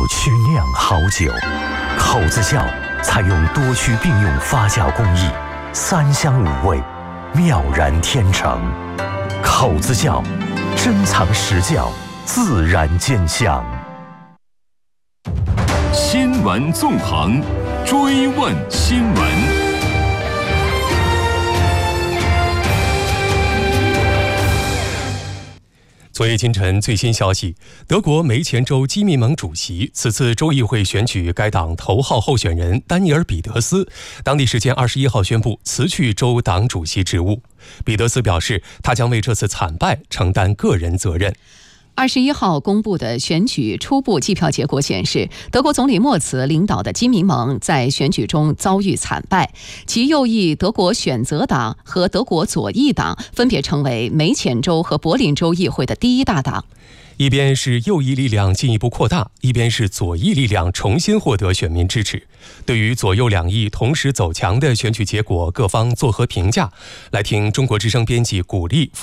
区酿好酒，口子窖采用多区并用发酵工艺，3香5味，妙然天成。口子窖，珍藏实窖，自然见香。 新闻纵横，追问新闻。 昨夜今晨最新消息，德国梅前州基民盟主席，此次州议会选举该党头号候选人丹尼尔·彼得斯，当地时间21号宣布辞去州党主席职务。彼得斯表示，他将为这次惨败承担个人责任。 21号公布的选举初步计票结果显示，德国总理默茨领导的基民盟在选举中遭遇惨败，其右翼德国选择党和德国左翼党分别成为梅前州和柏林州议会的第一大党。 一边是右翼力量进一步扩大，一边是左翼力量重新获得选民支持。对于左右两翼同时走强的选举结果，各方作何评价？来听中国之声编辑古丽